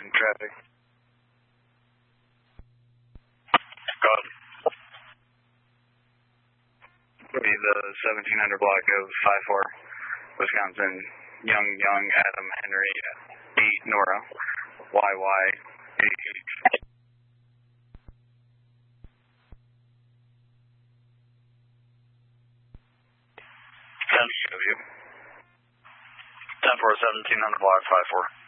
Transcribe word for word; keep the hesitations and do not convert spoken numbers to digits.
in traffic. Go ahead. Be the seventeen hundred block of five four, Wisconsin, Young, Young, Adam, Henry, eight, Nora, Y Y, eight. ten four, seventeen hundred block, five four.